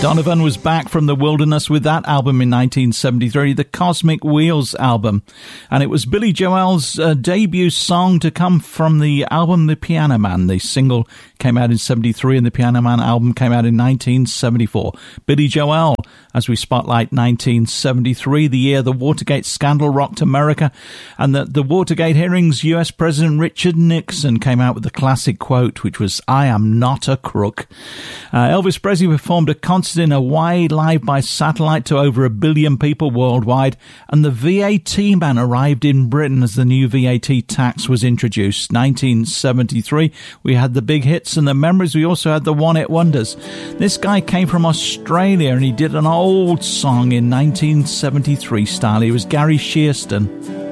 Donovan was back from the wilderness with that album in 1973, the Cosmic Wheels album. And it was Billy Joel's debut song to come from the album The Piano Man. The single came out in 73 and the Piano Man album came out in 1974. Billy Joel, as we spotlight 1973, the year the Watergate scandal rocked America, and the Watergate hearings, US President Richard Nixon came out with the classic quote, which was, "I am not a crook." Elvis Presley performed a concert in Hawaii live by satellite to over 1 billion people worldwide, and the VAT man arrived in Britain as the new VAT tax was introduced. 1973, we had the big hits and the memories. We also had the one-hit wonders. This guy came from Australia and he did an old song in 1973 style. He was Gary Shearston.